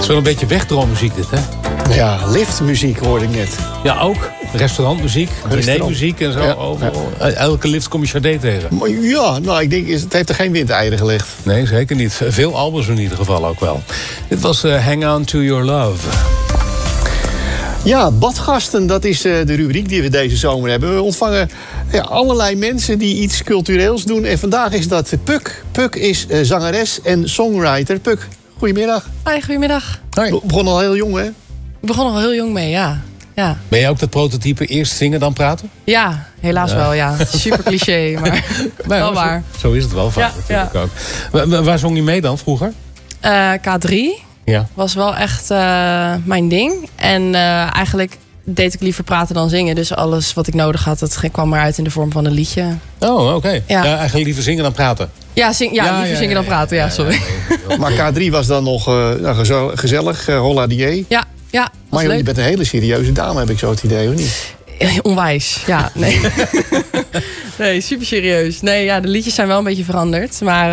wel een beetje wegdroommuziek dit, hè? Ja, liftmuziek hoorde ik net. Ja, ook. Restaurantmuziek, dinermuziek en zo. Ja. Overal. Elke lift kom je Sade tegen. Maar ja, nou, ik denk, het heeft er geen windeieren gelegd. Nee, zeker niet. Veel albums in ieder geval ook wel. Dit was Hang On To Your Love. Ja, badgasten, dat is de rubriek die we deze zomer hebben. We ontvangen allerlei mensen die iets cultureels doen. En vandaag is dat Puk. Puk is zangeres en songwriter. Puk, goedemiddag. Hoi, goedemiddag. Hoi. We begonnen al heel jong, hè? Ik begon al heel jong mee, ja. Ben jij ook dat prototype eerst zingen dan praten? Ja, helaas wel, ja. Super cliché, maar wel waar. Zo is het wel vaak natuurlijk ook. Waar zong je mee dan vroeger? K3 was wel echt mijn ding. En eigenlijk deed ik liever praten dan zingen. Dus alles wat ik nodig had, dat kwam maar uit in de vorm van een liedje. Oh, oké. Ja, eigenlijk liever zingen dan praten. Ja, liever zingen dan praten, sorry. Maar K3 was dan nog gezellig, holla die. Ja, maar je bent een hele serieuze dame, heb ik zo het idee, hoor niet? Onwijs, ja. Nee, nee, super serieus. Nee, ja, de liedjes zijn wel een beetje veranderd. Maar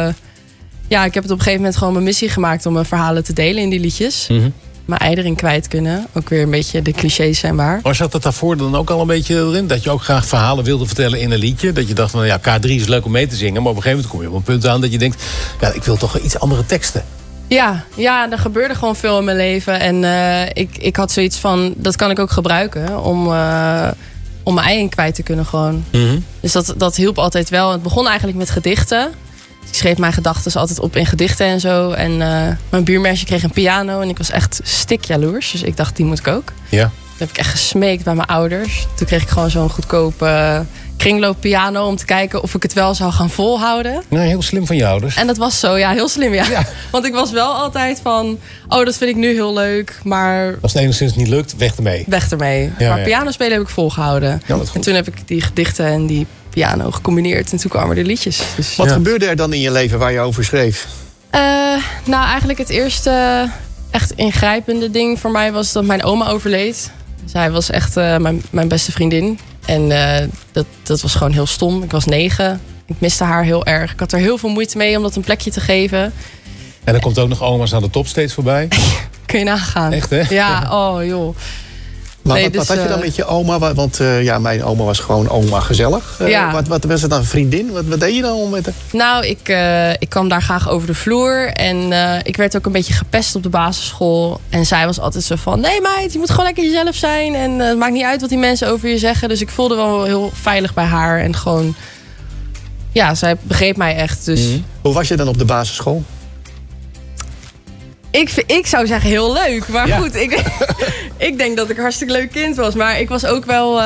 ik heb het op een gegeven moment gewoon mijn missie gemaakt om mijn verhalen te delen in die liedjes. Mm-hmm. Mijn ei erin kwijt kunnen. Ook weer een beetje de clichés zijn waar. Maar zat dat daarvoor dan ook al een beetje erin? Dat je ook graag verhalen wilde vertellen in een liedje? Dat je dacht van, ja, K3 is leuk om mee te zingen. Maar op een gegeven moment kom je op een punt aan dat je denkt, ja, ik wil toch iets andere teksten. Ja, er gebeurde gewoon veel in mijn leven. En ik had zoiets van, dat kan ik ook gebruiken om mijn ei in kwijt te kunnen gewoon. Mm-hmm. Dus dat hielp altijd wel. Het begon eigenlijk met gedichten. Ik schreef mijn gedachten altijd op in gedichten en zo. En mijn buurmeisje kreeg een piano en ik was echt stikjaloers. Dus ik dacht, die moet ik ook. Ja. Toen heb ik echt gesmeekt bij mijn ouders. Toen kreeg ik gewoon zo'n goedkope kringlooppiano om te kijken of ik het wel zou gaan volhouden. Nee, heel slim van je ouders. En dat was zo, ja, heel slim, ja. Want ik was wel altijd van, dat vind ik nu heel leuk, maar als het enigszins niet lukt, weg ermee. Weg ermee. Maar piano spelen heb ik volgehouden. Ja, en toen heb ik die gedichten en die piano gecombineerd en toen kwamen de liedjes. Dus, wat gebeurde er dan in je leven waar je over schreef? Nou, eigenlijk het eerste echt ingrijpende ding voor mij was dat mijn oma overleed. Zij was echt mijn beste vriendin. En dat was gewoon heel stom. Ik was 9. Ik miste haar heel erg. Ik had er heel veel moeite mee om dat een plekje te geven. En dan komt ook nog oma's aan de top steeds voorbij. Kun je nagaan. Echt, hè? Ja, oh joh. Maar wat had je dan met je oma? Want mijn oma was gewoon oma gezellig. Wat was het dan, een vriendin? Wat deed je dan met haar? Nou, ik kwam daar graag over de vloer. En ik werd ook een beetje gepest op de basisschool. En zij was altijd zo van, nee meid, je moet gewoon lekker jezelf zijn. En het maakt niet uit wat die mensen over je zeggen. Dus ik voelde wel heel veilig bij haar. En gewoon, ja, zij begreep mij echt. Dus. Mm-hmm. Hoe was je dan op de basisschool? Ik zou zeggen heel leuk. Maar goed, ik denk dat ik een hartstikke leuk kind was. Maar ik was ook wel...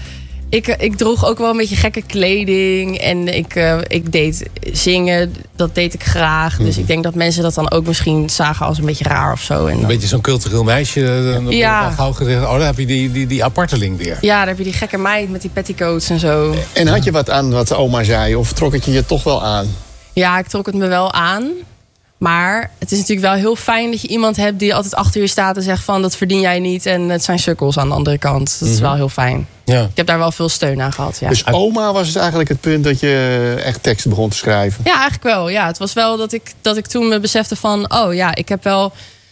Ik droeg ook wel een beetje gekke kleding. En ik deed zingen. Dat deed ik graag. Dus ik denk dat mensen dat dan ook misschien zagen als een beetje raar of zo. En dan... Een beetje zo'n cultureel meisje. Ja. Gauw gezegd, dan heb je die aparteling weer. Ja, dan heb je die gekke meid met die petticoats en zo. En had je wat aan wat de oma zei? Of trok het je toch wel aan? Ja, ik trok het me wel aan. Maar het is natuurlijk wel heel fijn dat je iemand hebt die altijd achter je staat en zegt van dat verdien jij niet en het zijn sukkels aan de andere kant. Dat is wel heel fijn. Ja. Ik heb daar wel veel steun aan gehad. Ja. Dus oma was dus eigenlijk het punt dat je echt teksten begon te schrijven? Ja, eigenlijk wel. Ja, het was wel dat ik toen me besefte van ik heb wel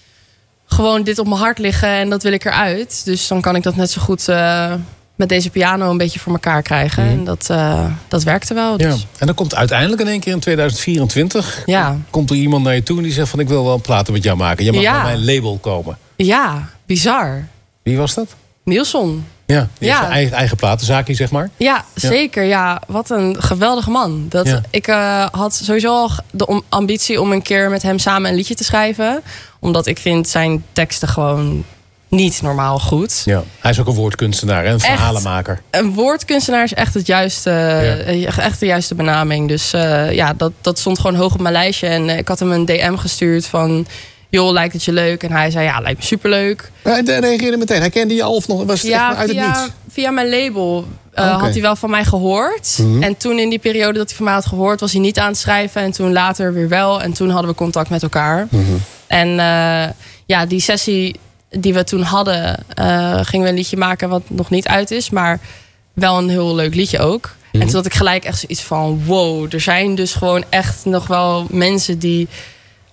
gewoon dit op mijn hart liggen en dat wil ik eruit. Dus dan kan ik dat net zo goed met deze piano een beetje voor elkaar krijgen. En dat werkte wel. Dus. Ja. En dan komt uiteindelijk in één keer in 2024... komt er iemand naar je toe en die zegt van ik wil wel een platen met jou maken. Je mag bij mijn label komen. Ja, bizar. Wie was dat? Nielson. Ja, die heeft eigen platenzaakje, zeg maar. Ja, zeker. Ja, wat een geweldige man. Ik had sowieso al de ambitie om een keer met hem samen een liedje te schrijven. Omdat ik vind zijn teksten gewoon niet normaal goed. Ja, hij is ook een woordkunstenaar en een verhalenmaker. Een woordkunstenaar is echt echt de juiste benaming. Dus dat stond gewoon hoog op mijn lijstje. En ik had hem een DM gestuurd van joh, lijkt het je leuk? En hij zei, ja, lijkt me superleuk. Hij reageerde meteen. Hij kende je al of nog? Was het echt uit het niets? Via mijn label had hij wel van mij gehoord. Mm-hmm. En toen in die periode dat hij van mij had gehoord, was hij niet aan het schrijven. En toen later weer wel. En toen hadden we contact met elkaar. Mm-hmm. En die sessie die we toen hadden, gingen we een liedje maken wat nog niet uit is. Maar wel een heel leuk liedje ook. Mm-hmm. En toen had ik gelijk echt zoiets van, wow, er zijn dus gewoon echt nog wel mensen die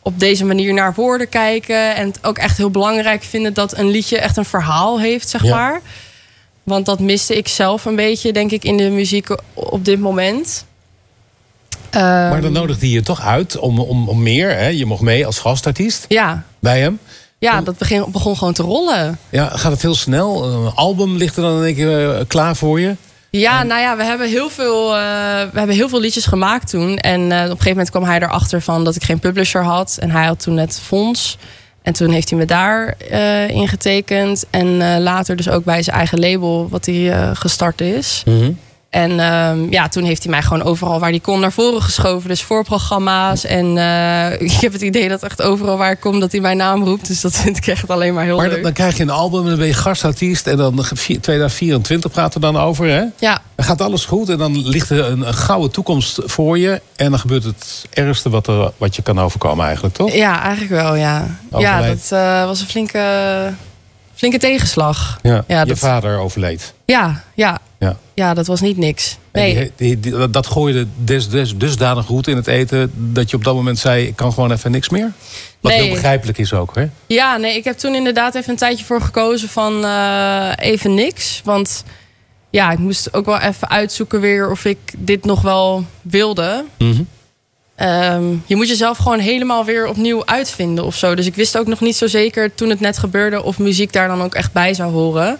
op deze manier naar woorden kijken. En het ook echt heel belangrijk vinden dat een liedje echt een verhaal heeft, zeg maar. Want dat miste ik zelf een beetje, denk ik, in de muziek op dit moment. Maar dan nodigde je toch uit om meer. Hè? Je mocht mee als gastartiest bij hem. Ja, dat begon gewoon te rollen. Ja, gaat het heel snel? Een album ligt er dan in één keer klaar voor je? Ja, nou ja, we hebben heel veel liedjes gemaakt toen. En op een gegeven moment kwam hij erachter van dat ik geen publisher had. En hij had toen net Fonds. En toen heeft hij me daar ingetekend. En later dus ook bij zijn eigen label, wat hij gestart is. Mm-hmm. En toen heeft hij mij gewoon overal waar hij kon naar voren geschoven. Dus voorprogramma's. En ik heb het idee dat echt overal waar ik kom dat hij mijn naam roept. Dus dat vind ik echt alleen maar heel leuk. Maar dan krijg je een album en dan ben je gastartiest. En dan 2024 praten we dan over, hè? Ja. Dan gaat alles goed en dan ligt er een gouden toekomst voor je. En dan gebeurt het ergste wat je kan overkomen eigenlijk, toch? Ja, eigenlijk wel, ja. Overleed. Ja, dat was een flinke tegenslag. Ja, je vader overleed. Ja, dat was niet niks. Nee. Dat gooide dusdanig goed in het eten dat je op dat moment zei, ik kan gewoon even niks meer? Wat heel begrijpelijk is ook, hè? Ja, nee, ik heb toen inderdaad even een tijdje voor gekozen van even niks. Want ja, ik moest ook wel even uitzoeken weer of ik dit nog wel wilde. Mm-hmm. Je moet jezelf gewoon helemaal weer opnieuw uitvinden of zo. Dus ik wist ook nog niet zo zeker toen het net gebeurde of muziek daar dan ook echt bij zou horen.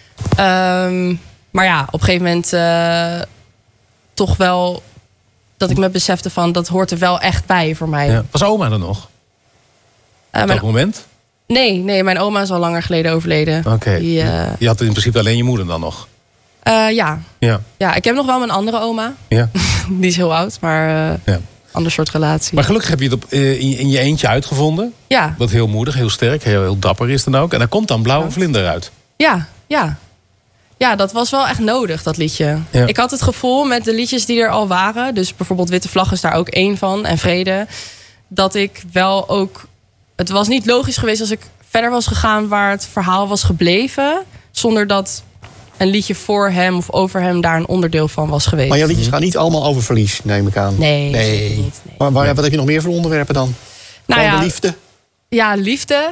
Maar ja, op een gegeven moment toch wel dat ik me besefte van dat hoort er wel echt bij voor mij. Ja. Was oma er nog? Op dat moment? Nee, mijn oma is al langer geleden overleden. Oké. Je had in principe alleen je moeder dan nog? Ja, ik heb nog wel mijn andere oma. Ja. Die is heel oud, maar ander soort relatie. Maar gelukkig heb je het in je eentje uitgevonden. Ja. Wat heel moedig, heel sterk, heel dapper is dan ook. En daar komt dan Blauwe Vlinder uit. Ja, dat was wel echt nodig, dat liedje. Ja. Ik had het gevoel met de liedjes die er al waren, dus bijvoorbeeld Witte Vlag is daar ook één van, en Vrede, dat ik wel ook... Het was niet logisch geweest als ik verder was gegaan waar het verhaal was gebleven, zonder dat een liedje voor hem of over hem daar een onderdeel van was geweest. Maar jouw liedjes gaan niet allemaal over verlies, neem ik aan. Nee. Niet, nee. Maar wat heb je nog meer voor onderwerpen dan? De liefde? Ja, liefde.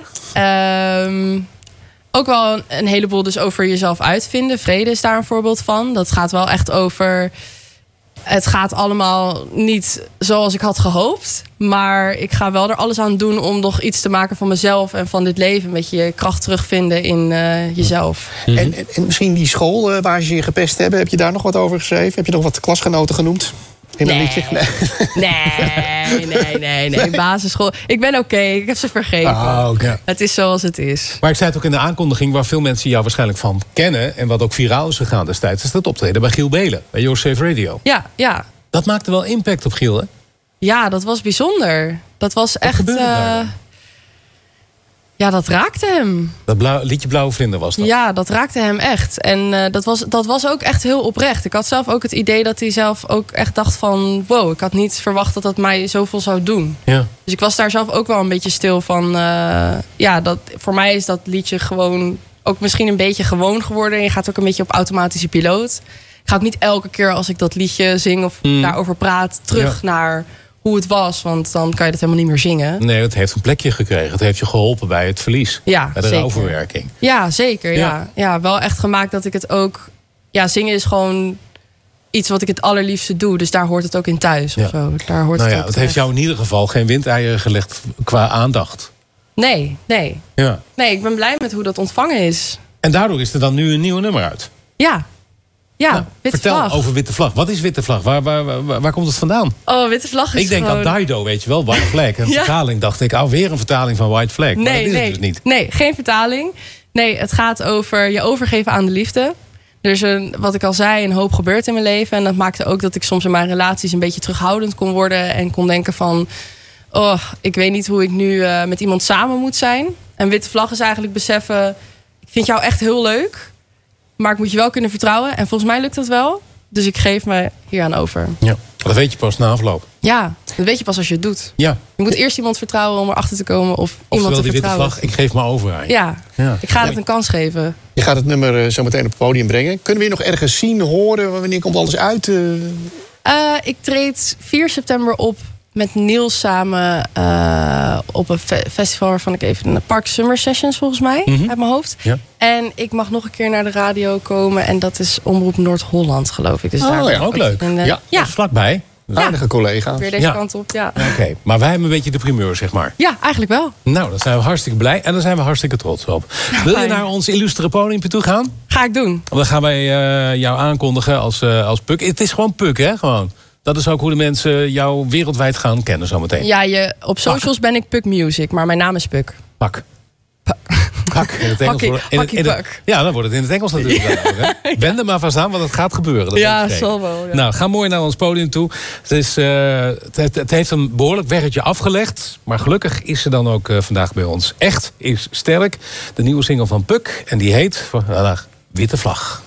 Ook wel een heleboel dus over jezelf uitvinden. Vrede is daar een voorbeeld van. Dat gaat wel echt over... Het gaat allemaal niet zoals ik had gehoopt. Maar ik ga wel er alles aan doen om nog iets te maken van mezelf en van dit leven. Een beetje je kracht terugvinden in jezelf. En misschien die school waar ze je gepest hebben. Heb je daar nog wat over geschreven? Heb je nog wat klasgenoten genoemd? In een liedje? Nee. Basisschool. Ik ben oké. Ik heb ze vergeven. Okay. Het is zoals het is. Maar ik zei het ook in de aankondiging, waar veel mensen jou waarschijnlijk van kennen. En wat ook viraal is gegaan destijds, is dat optreden bij Giel Belen. Bij Your Safe Radio. Ja. Dat maakte wel impact op Giel, hè? Ja, dat was bijzonder. Dat was wat echt... Ja, dat raakte hem. Dat liedje Blauwe Vlinder was dat? Ja, dat raakte hem echt. En dat was ook echt heel oprecht. Ik had zelf ook het idee dat hij zelf ook echt dacht van... wow, ik had niet verwacht dat dat mij zoveel zou doen. Ja. Dus ik was daar zelf ook wel een beetje stil van... voor mij is dat liedje gewoon ook misschien een beetje gewoon geworden. En je gaat ook een beetje op automatische piloot. Ik ga ook niet elke keer als ik dat liedje zing of daarover praat... terug naar... hoe het was, want dan kan je dat helemaal niet meer zingen. Nee, het heeft een plekje gekregen. Het heeft je geholpen bij het verlies. Ja, bij de rouwverwerking. Ja, zeker. Ja, wel echt gemaakt dat ik het ook... Ja, zingen is gewoon iets wat ik het allerliefste doe. Dus daar hoort het ook in thuis. Of zo. Daar hoort het heeft jou in ieder geval geen windeieren gelegd qua aandacht. Nee. Ja. Nee, ik ben blij met hoe dat ontvangen is. En daardoor is er dan nu een nieuw nummer uit. Ja, Witte Vertel Vlag. Over Witte Vlag. Wat is Witte Vlag? Waar komt het vandaan? Oh, Witte Vlag is Ik denk gewoon... aan Dido, weet je wel. White Flag. Een vertaling, dacht ik. Weer een vertaling van White Flag. Maar dat is het dus niet. Nee, geen vertaling. Nee, het gaat over je overgeven aan de liefde. Er is wat ik al zei, een hoop gebeurd in mijn leven. En dat maakte ook dat ik soms in mijn relaties een beetje terughoudend kon worden. En kon denken van... oh, ik weet niet hoe ik nu met iemand samen moet zijn. En Witte Vlag is eigenlijk beseffen... ik vind jou echt heel leuk... maar ik moet je wel kunnen vertrouwen. En volgens mij lukt dat wel. Dus ik geef me hier aan over. Ja, dat weet je pas na afloop. Ja, dat weet je pas als je het doet. Ja. Je moet eerst iemand vertrouwen om erachter te komen of iemand te die vertrouwen. Witte Vlag, ik geef me over aan je. Ja, ik ga het een kans geven. Je gaat het nummer zo meteen op het podium brengen. Kunnen we je nog ergens zien, horen? Wanneer komt alles uit? Ik treed 4 september op met Niels samen op een festival waarvan ik even een Park Summer Sessions volgens mij uit mijn hoofd. Ja. En ik mag nog een keer naar de radio komen en dat is Omroep Noord-Holland, geloof ik. Dus daar ben ik ook leuk. Ja. Dat is vlakbij. Aardige collega. Weer deze kant op, ja. Oké, maar wij hebben een beetje de primeur, zeg maar. Ja, eigenlijk wel. Nou, dan zijn we hartstikke blij en daar zijn we hartstikke trots op. Wil je naar ons illustere podium toe gaan? Ga ik doen. Dan gaan wij jou aankondigen als Puk. Het is gewoon Puk, hè? Gewoon. Dat is ook hoe de mensen jou wereldwijd gaan kennen zometeen. Ja, op socials ben ik Puk Music, maar mijn naam is Puk. Pak. Pak. In het Engels ja, dan wordt het in het Engels natuurlijk. Wend er maar vast aan, want het gaat gebeuren. Dat ja, zal wel. Ja. Nou, ga mooi naar ons podium toe. Het heeft een behoorlijk weggetje afgelegd. Maar gelukkig is ze dan ook vandaag bij ons. Echt is sterk. De nieuwe single van Puk. En die heet Witte Vlag.